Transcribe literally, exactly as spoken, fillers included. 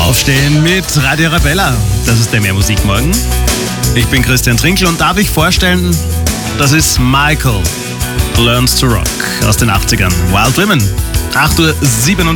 Aufstehen mit Radio Arabella. Das ist der Mehrmusikmorgen. Ich bin Christian Trinkl und darf ich vorstellen, das ist Michael Learns to Rock aus den achtzigern. Wild Women. acht Uhr siebenundvierzig.